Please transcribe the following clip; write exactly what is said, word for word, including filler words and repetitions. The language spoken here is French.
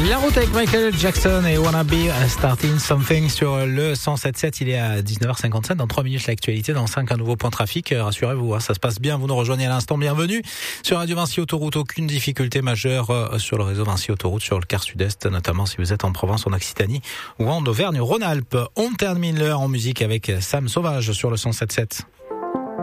La route avec Michael Jackson et Wanna Be Starting Something sur le cent sept sept. Il est à dix-neuf heures cinquante-sept. Dans trois minutes, l'actualité. Dans cinq, un nouveau point de trafic. Rassurez-vous, hein, ça se passe bien. Vous nous rejoignez à l'instant. Bienvenue sur Radio Vinci Autoroute. Aucune difficulté majeure sur le réseau Vinci Autoroute, sur le quart sud-est, notamment si vous êtes en Provence, en Occitanie ou en Auvergne-Rhône-Alpes. On termine l'heure en musique avec Sam Sauvage sur le cent sept sept.